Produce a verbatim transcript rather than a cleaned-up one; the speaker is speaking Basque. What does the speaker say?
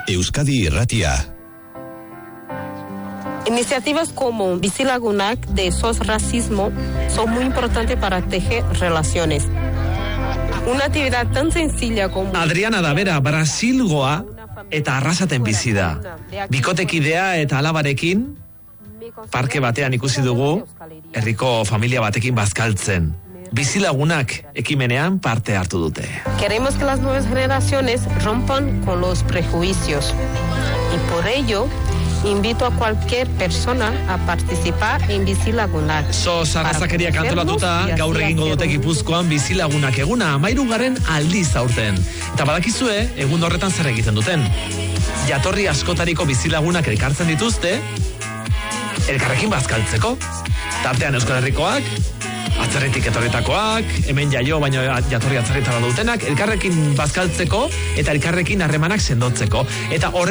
Euskadi Irratia. Iniciativas como Bizilagunak de S O S Racismo son muy importantes para tejer relaciones. Una actividad tan sencilla como... Adriana da bera, Brasilgoa eta arrasaten bizi da. Bikotekidea eta alabarekin, parke batean ikusi dugu, herriko familia batekin bazkaltzen. Bizilagunak ekimenean parte hartu dute. Queremos que las nuevas generaciones rompan con los prejuicios. Y por ello, invito a cualquier persona a participar en Bizilagunak. So, sarrazakeria kantolatuta, gaur egingo dute Gipuzkoan Bizilagunak eguna, amairugarren aldiz aurten. Eta badakizue, egun horretan zer egiten duten. Jatorri askotariko bizilagunak elkartzen dituzte, elkarrekin bazkaltzeko. Tartean Euskal Herrikoak, atzerritik etorritakoak, hemen jaio baino jatorri atzerritara dutenak, elkarrekin bazkaltzeko eta elkarrekin harremanak sendotzeko. Eta